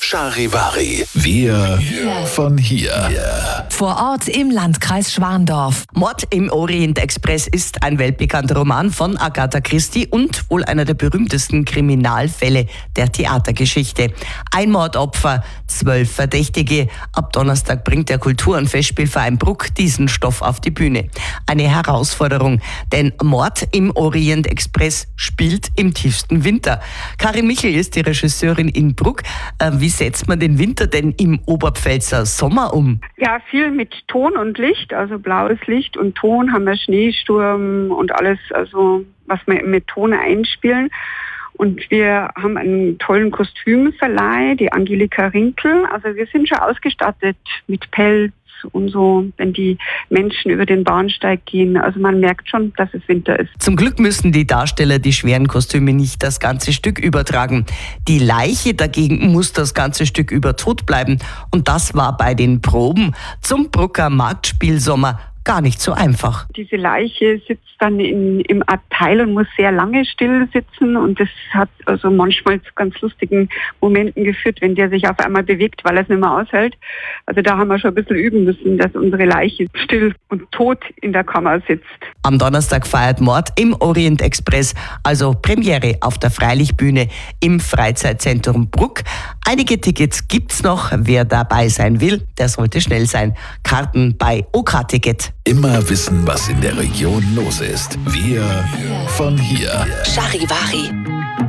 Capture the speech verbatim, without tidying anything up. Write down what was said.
Charivari. Wir von hier. Vor Ort im Landkreis Schwandorf. Mord im Orient Express ist ein weltbekannter Roman von Agatha Christie und wohl einer der berühmtesten Kriminalfälle der Theatergeschichte. Ein Mordopfer, zwölf Verdächtige. Ab Donnerstag bringt der Kultur- und Festspielverein Bruck diesen Stoff auf die Bühne. Eine Herausforderung, denn Mord im Orient Express spielt im tiefsten Winter. Karin Michel ist die Regisseurin in Bruck. Wie setzt man den Winter denn im Oberpfälzer Sommer um? Ja, viel mit Ton und Licht, also blaues Licht und Ton, haben wir Schneesturm und alles, also was wir mit Ton einspielen. Und wir haben einen tollen Kostümverleih, die Angelika Rinkel. Also wir sind schon ausgestattet mit Pelz und so, wenn die Menschen über den Bahnsteig gehen. Also man merkt schon, dass es Winter ist. Zum Glück müssen die Darsteller die schweren Kostüme nicht das ganze Stück übertragen. Die Leiche dagegen muss das ganze Stück über tot bleiben. Und das war bei den Proben zum Brucker Marktspielsommer gar nicht so einfach. Diese Leiche sitzt dann in, im Abteil und muss sehr lange still sitzen und das hat also manchmal zu ganz lustigen Momenten geführt, wenn der sich auf einmal bewegt, weil er es nicht mehr aushält. Also da haben wir schon ein bisschen üben müssen, dass unsere Leiche still und tot in der Kammer sitzt. Am Donnerstag feiert Mord im Orient Express, also Premiere auf der Freilichtbühne im Freizeitzentrum Bruck. Einige Tickets gibt's noch. Wer dabei sein will, der sollte schnell sein. Karten bei OK-Ticket. Immer wissen, was in der Region los ist. Wir von hier. Charivari.